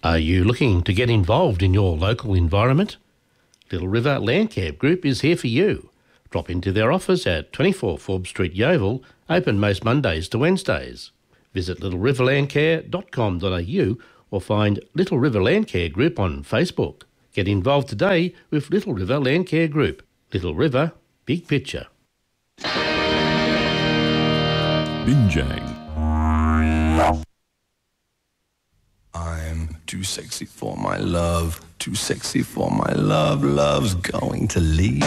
Are you looking to get involved in your local environment? Little River Landcare Group is here for you. Drop into their office at 24 Forbes Street, Yeovil, open most Mondays to Wednesdays. Visit littleriverlandcare.com.au or find Little River Landcare Group on Facebook. Get involved today with Little River Landcare Group. Little River, big picture. Binjang. I'm too sexy for my love, too sexy for my love, love's going to leave.